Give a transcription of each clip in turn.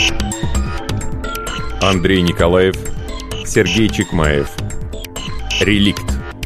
Андрей Николаев, Сергей Чекмаев. Реликт.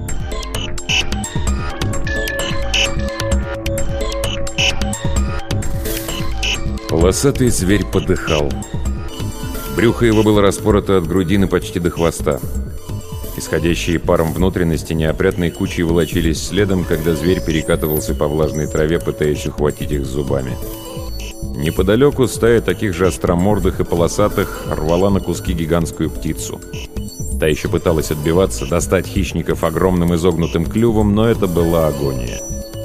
Полосатый зверь подыхал. Брюхо его было распорото от грудины почти до хвоста. Исходящие паром внутренности неопрятной кучей волочились следом, когда зверь перекатывался по влажной траве, пытаясь ухватить их зубами. Неподалеку стая таких же остромордых и полосатых рвала на куски гигантскую птицу. Та еще пыталась отбиваться, достать хищников огромным изогнутым клювом, но это была агония.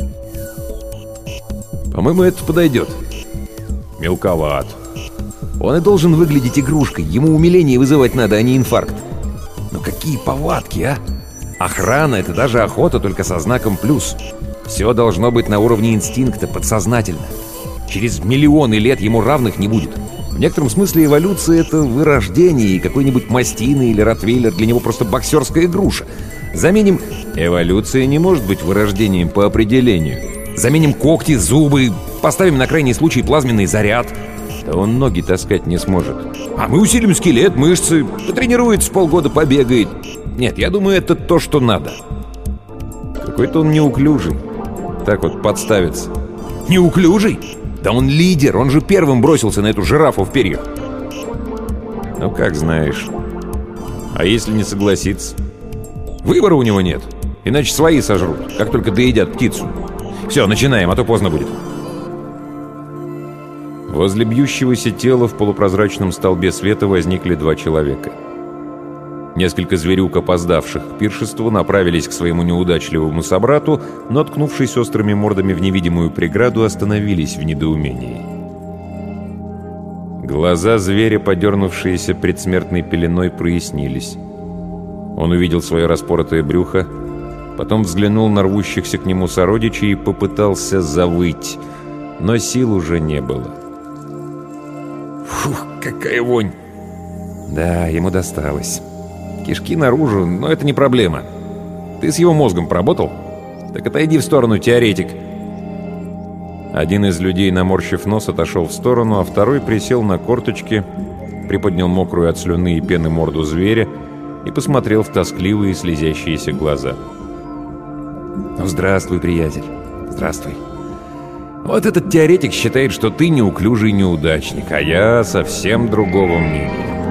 «По-моему, это подойдет». «Мелковат». «Он и должен выглядеть игрушкой. Ему умиление вызывать надо, а не инфаркт». «Но какие повадки, а? Охрана — это даже охота, только со знаком плюс. Все должно быть на уровне инстинкта, подсознательно. Через миллионы лет ему равных не будет. В некотором смысле эволюция — это вырождение, и какой-нибудь мастина или ротвейлер для него просто боксерская груша. Заменим... Эволюция не может быть вырождением по определению. Заменим когти, зубы, поставим на крайний случай плазменный заряд. Да он ноги таскать не сможет. А мы усилим скелет, мышцы, потренируется полгода, побегает. Нет, я думаю, это то, что надо». Какой-то он неуклюжий. Так вот подставится. Неуклюжий? Да он лидер, он же первым бросился на эту жирафу в перьях. Ну, как знаешь. А если не согласится? Выбора у него нет. Иначе свои сожрут, как только доедят птицу. Все, начинаем, а то поздно будет. Возле бьющегося тела в полупрозрачном столбе света возникли два человека. Несколько зверюк, опоздавших к пиршеству, направились к своему неудачливому собрату, но, ткнувшись острыми мордами в невидимую преграду, остановились в недоумении. Глаза зверя, подернувшиеся предсмертной пеленой, прояснились. Он увидел свое распоротое брюхо, потом взглянул на рвущихся к нему сородичей и попытался завыть, но сил уже не было. Фух, какая вонь! Да, ему досталось. Кишки наружу, но это не проблема. Ты с его мозгом поработал? Так отойди в сторону, теоретик. Один из людей, наморщив нос, отошел в сторону, а второй присел на корточки, приподнял мокрую от слюны и пены морду зверя и посмотрел в тоскливые слезящиеся глаза. «Ну, здравствуй, приятель. Здравствуй. Вот этот теоретик считает, что ты неуклюжий неудачник, а я совсем другого мнения.